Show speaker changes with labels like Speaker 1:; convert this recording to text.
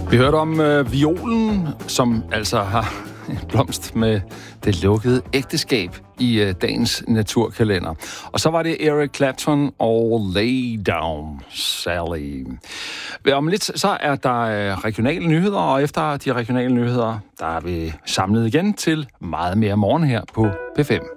Speaker 1: Vi hørte om violen, som altså har en blomst med det lukkede ægteskab i dagens naturkalender. Og så var det Eric Clapton og Lay Down Sally. Om lidt så er der regionale nyheder, og efter de regionale nyheder, der er vi samlet igen til meget mere morgen her på P5.